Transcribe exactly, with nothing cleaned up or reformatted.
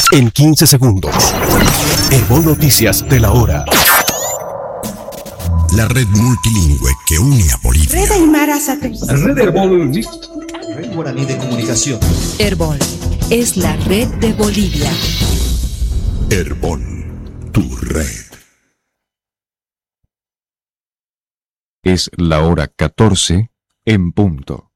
en quince segundos. Herbol Noticias de la hora. La red multilingüe que une a Bolivia. Red Aymara Satélite. Red Herbol. Red Guaraní de Comunicación. Herbol es la red de Bolivia. Herbol, tu red. Es la hora catorce en punto.